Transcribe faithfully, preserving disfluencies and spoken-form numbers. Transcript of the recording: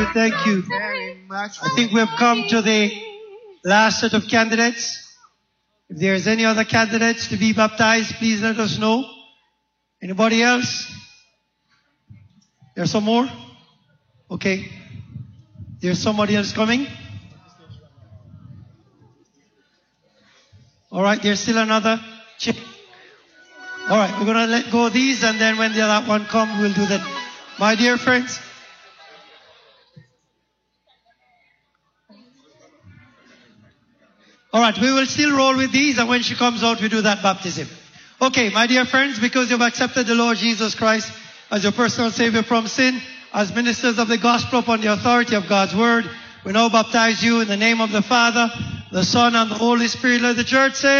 you, thank you. Very much. I think we've come to the last set of candidates. If there's any other candidates to be baptized, please let us know. Anybody else? There's some more? Okay. There's somebody else coming? All right, there's still another chick. All right, we're going to let go of these, and then when the other one comes, we'll do that. My dear friends, all right, we will still roll with these, and when she comes out, we do that baptism. Okay, my dear friends, because you've accepted the Lord Jesus Christ as your personal Savior from sin, as ministers of the gospel upon the authority of God's word, we now baptize you in the name of the Father, the Son, and the Holy Spirit. Let the church say,